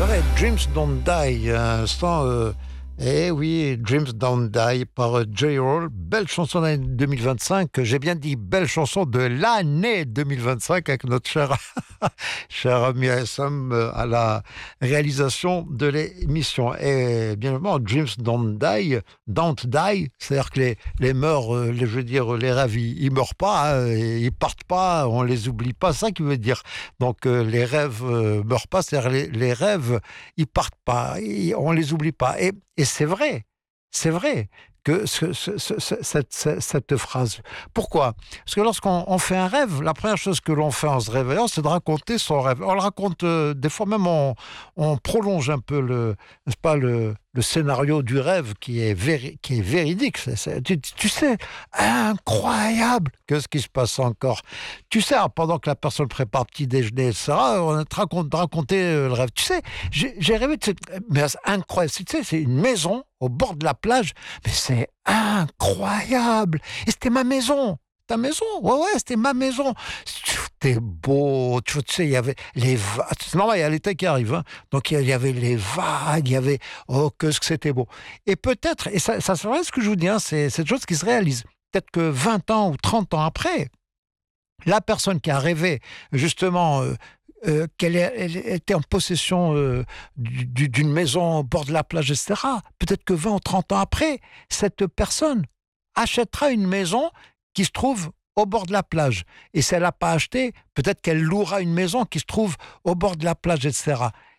vrai, Dreams Don't Die, un instant, eh oui, Dreams Don't Die par J-Roll, belle chanson d'année 2025, j'ai bien dit belle chanson de l'année 2025 avec notre cher ami ASM à la réalisation de l'émission. Et bien évidemment, Dreams Don't Die, c'est-à-dire que les morts, je veux dire, les rêves, ils meurent pas, hein, ils partent pas, on les oublie pas, c'est ça qui veut dire. Donc les rêves meurent pas, c'est-à-dire les rêves, ils partent pas, on les oublie pas. Et c'est vrai que cette phrase. Pourquoi ? Parce que lorsqu'on fait un rêve, la première chose que l'on fait en se réveillant, c'est de raconter son rêve. On le raconte, des fois même, on prolonge un peu n'est-ce pas, le scénario du rêve qui est véridique. Tu sais, incroyable que ce qui se passe encore. Tu sais, pendant que la personne prépare petit déjeuner, etc., on te raconter le rêve. Tu sais, j'ai rêvé de mais c'est incroyable. Tu sais, c'est une maison au bord de la plage, mais c'est incroyable. Et c'était ma maison. Ta maison? Ouais, c'était ma maison. C'était beau. Tu sais, il y avait les vagues. C'est normal, il y a l'été qui arrive. Hein. Donc, il y avait les vagues, il y avait... Oh, que c'était beau. Et peut-être, et ça c'est vrai ce que je vous dis, hein, c'est cette chose qui se réalise. Peut-être que 20 ans ou 30 ans après, la personne qui a rêvé, justement... elle était en possession d'une maison au bord de la plage, etc. Peut-être que 20 ou 30 ans après, cette personne achètera une maison qui se trouve au bord de la plage. Et si elle n'a pas acheté, peut-être qu'elle louera une maison qui se trouve au bord de la plage, etc.